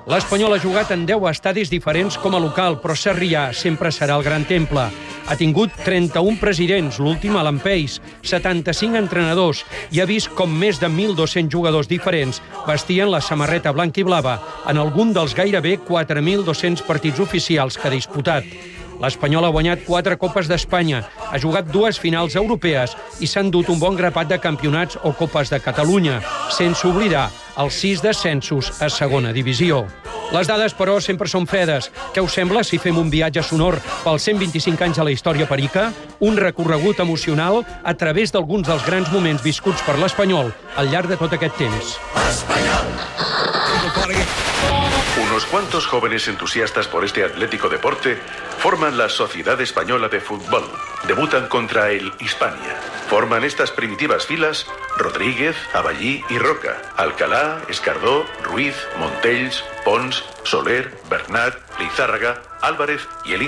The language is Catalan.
L'Espanyol ha jugat en 10 estadis diferents com a local, però Sarrià sempre serà el gran temple. Ha tingut 31 presidents, l'últim a l'Ampeis, 75 entrenadors i ha vist com més de 1.200 jugadors diferents vestien la samarreta blanca i blava en algun dels gairebé 4.200 partits oficials que ha disputat. L'Espanyol ha guanyat 4 Copes d'Espanya, ha jugat 2 finals europees i s'ha endut un bon grapat de campionats o Copes de Catalunya, sense oblidar els 6 descensos a segona divisió. Les dades, però, sempre són fredes. Què us sembla si fem un viatge sonor pels 125 anys de la història perica? Un recorregut emocional a través d'alguns dels grans moments viscuts per l'Espanyol al llarg de tot aquest temps. Unos cuantos jóvenes entusiastas por este atlético deporte forman la Sociedad Española de Fútbol. Debutan contra el Hispania. Forman estas primitivas filas Rodríguez, Aballí y Roca, Alcalá, Escardó, Ruiz, Montells, Pons, Soler, Bernat, Lizárraga, Álvarez y el